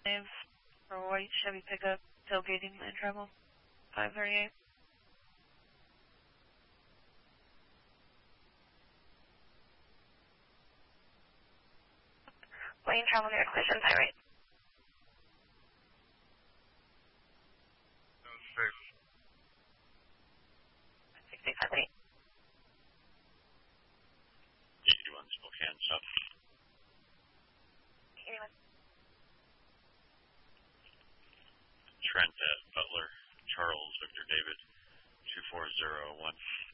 5 for white Chevy pickup, tailgating and travel. 538. Lane travel near collision, high rate. That was safe. 65 8. 81 Spokane South. 81. Trent at Butler, Charles, Victor David, 2401.